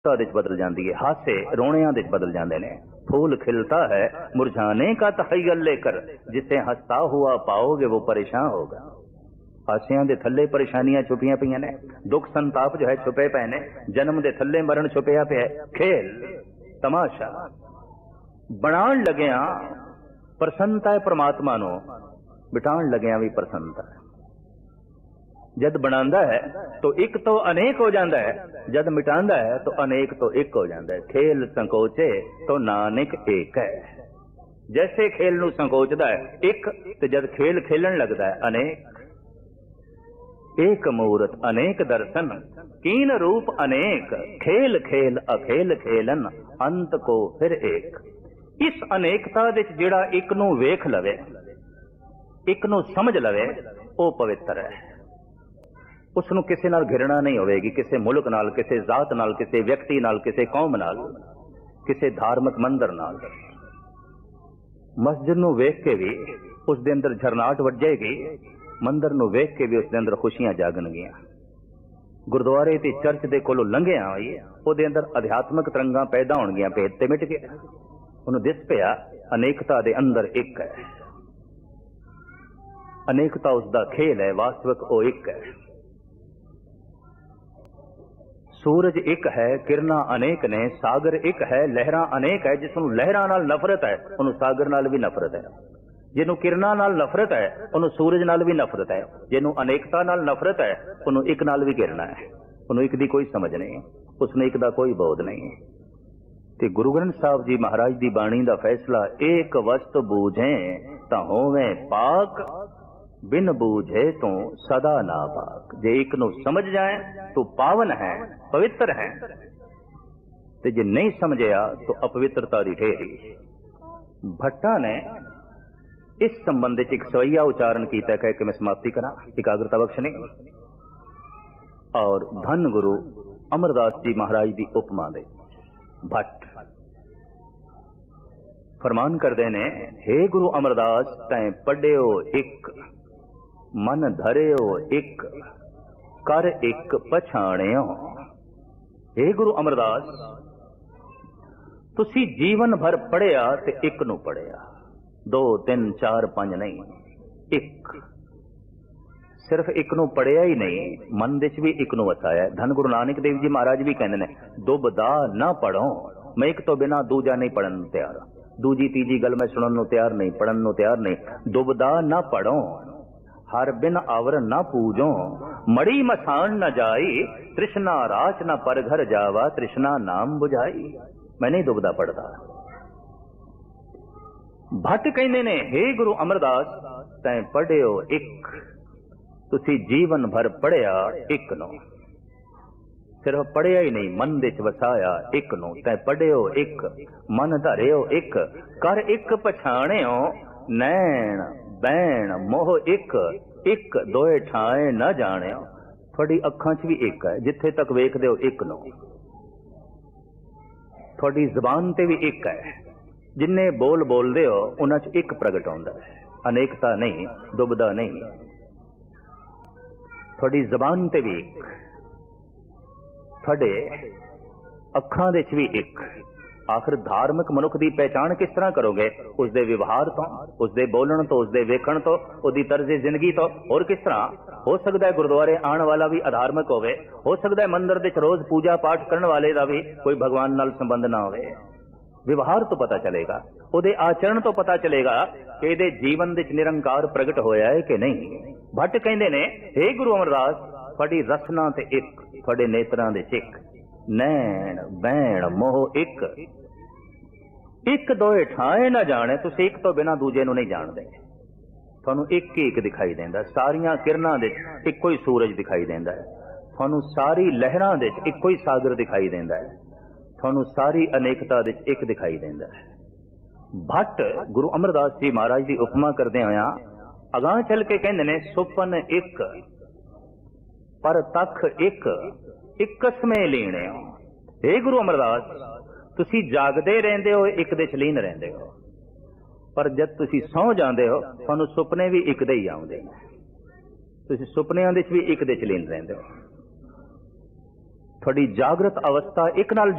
बदल जाती है, हासे रोणियां बदल जाते हैं। फूल खिलता है मुरझाने का तखय्युल लेकर, जिसे हंसता हुआ पाओगे वो परेशान होगा। हासियां दे थल्ले परेशानियां छुपियां पईयां ने, दुख संताप जो है छुपे पे ने, जन्म दे थल्ले मरण छुपिया पे है। खेल तमाशा बनाण लगिया प्रसन्नता है, परमात्मा नूं बिठाण लगिया भी प्रसन्नता है। जद बनांदा है तो एक तो अनेक हो जाता है, जद मिटांदा है तो अनेक तो एक हो जाता है। खेल संकोचे तो नानक एक है। जैसे खेल नूं संकोचदा है एक, तो जद खेल खेलन लगता है अनेक। एक मूरत अनेक दर्शन, कीन रूप अनेक, खेल खेल अखेल खेलन, अंत को फिर एक। इस अनेकता दे जिहड़ा एक नूं वेख लवे, एक नूं समझ लवे, वो पवित्र है। उसनूं किसी नाल घिरना नहीं होवेगी, किसी मुल्क नाल, किसी जात नाल, किसी व्यक्ति नाल, किसी कौम नाल, किसी धार्मिक मंदिर नाल। मस्जिद नूं वेख के भी उस दे अंदर झरनाट वजेगी, मंदिर नूं वेख के भी उस दे अंदर खुशियां जागणगियां। गुरुद्वारे ते चर्च दे कोलों लंघिया उहदे अंदर अध्यात्मिक तरंगां पैदा होणगियां, भेद ते मिट गया। उहनूं दिस पिया अनेकता दे अंदर एक है। अनेकता उसदा खेल है, वास्तविक वो एक है। सूरज एक है, किरणा अनेक ने, सागर एक है, लहरां अनेक है। जिसनूं लहरां नाल नफरत है उन्होंने सागर नाल भी नफरत है। जिन्हों किरणा नाल नफरत है उन्होंने सूरज नाल भी नफरत है। जिन्हों अनेकता नाल नफरत है उन्होंने एक नाल भी गिरना है। उन्होंने एक दी कोई समझ नहीं, उसने एक दा कोई बोध नहीं। ते गुरु ग्रंथ साहब जी महाराज दी बाणी दा फैसला, एक वस्त बूझे तां होवें पाक, बिन बूझे तो सदा नापाक। जे एक नूं समझ जाए तो पावन है, पवित्र है, ते जे नहीं समझिया तो अपवित्रता दी ढेरी। भट्टा ने इस संबंध एक सवैया उच्चारण किया है कि मैं समाप्ति करा, एकाग्रता बख्शनी। और धन गुरु अमरदास जी महाराज की उपमा दे भट्ट फरमान करते ने, हे गुरु अमरदास तैं पढ़ियो एक, मन धरियो एक, कर एक पछाणियो। हे गुरु अमरदास तुसी जीवन भर पढ़िया ते एक नूं पढ़िया, 2 3 4 5 नहीं, एक। सिर्फ एक नूं पढ़िया ही नहीं, मन दे च भी एक नूं वसाया। धन गुरु नानक देव जी महाराज भी कहते हैं, दुबदा ना पढ़ो, मैं एक तो बिना दूजा नहीं पढ़न नूं तैयार, दूजी तीजी गल मैं सुनन नूं तैयार नहीं, पढ़न नूं तैयार नहीं। दुबदा ना पढ़ो, हर बिन आवर ना पूजो, मड़ी मसान न जाई, तृष्णा राच न पर घर जावा, तृष्णा नाम बुझाई। मैं नहीं दुबदा पढ़ता। भट्ट कहते ने, हे गुरु अमरदास तैं पढ़ियो एक, तुसी जीवन भर पढ़िया एक नो। सिर्फ पढ़िया ही नहीं, मन दे च वसाया एक नो। तैं पढ़ियो एक, मन धरियो एक, कर एक पछाणियो, नैण बैण मोह एक, एक दोए ठाए न जाणियो। थोड़ी अखां च भी एक है, जिथे तक वेखदे हो एक नो। थोड़ी जबान ते भी एक है, जिन्ने बोल बोलते हो उन्हां च एक प्रगट होंदा है, अनेकता नहीं, दुबदा नहीं। थोड़ी जबान ते भी एक, थोड़े अखां दे च भी एक। आखिर धार्मिक मनुख की पहचान किस तरह करोगे? उसके व्यवहार तो, उसके बोलण तो, उसके वेखण तो, उसकी तर्ज जिंदगी तो। और किस तरह हो सकता है गुरुद्वारे आने वाला भी अधार्मिक होवे, हो सकता है मंदिर दे रोज पूजा पाठ करने वाले का भी कोई भगवान नाल संबंध ना होवे। व्यवहार तो पता चलेगा, उहदे आचरण तो पता चलेगा कि इहदे जीवन दे निरंकार प्रगट होया है कि नहीं। भट्ट कहंदे ने, हे गुरु अमरदास तुहाडी रसना ते एक, तुहाडे नेत्रां दे एक, नैण बैण मोह एक, एक दोए ठाए ना जाने। तुसीं एक तो बिना दूजे नूं नहीं जानदे। तुहानूं एक ही एक दिखाई देंदा, सारियां किरणां दे इक्को ही सूरज दिखाई देंदा है। तुहानूं सारी लहरां दे इक्को ही सागर दिखाई देंदा है। तुहानूं सारी अनेकता दे एक दिखाई देंदा है। भट्ट गुरु अमरदास जी महाराज की उपमा करदे होया अगां चल के कहंदे ने, सुपन एक पर तख एक, इकसमें लीने। हे गुरु अमरदास तुसी जागदे रहंदे हो, एक दे च लीन रहंदे हो, पर जब तुसी सौ जांदे हो तुहानूं सुपने भी एक दे ही आउंदे ने। तुसी सुपनियां दे च भी एक दे च लीन रहंदे हो। ਤੁਹਾਡੀ ਜਾਗਰਤ ਅਵਸਥਾ ਇੱਕ ਨਾਲ